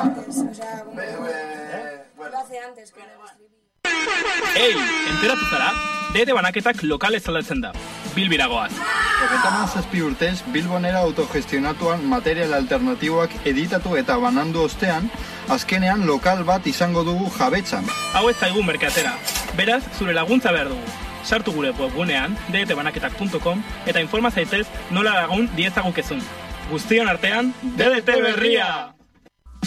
antes, o sea, como... Lo hace antes, que en el estribillo. Ei, enteratu zara? DT banaketak lokales aldatzen da. Bilbiragoaz. 37 urtez, Bilbonera autogestionatuan material alternatiboak editatu eta banandu ostean, azkenean lokal bat izango dugu jabetzan. Hau ez zaigu merkeatera. Beraz, zure laguntza behar dugu. Sartu gure webgunean, dtbanaketak.com, eta informa zaitez nola lagun diezagukezun. Guztion artean, DDT berria!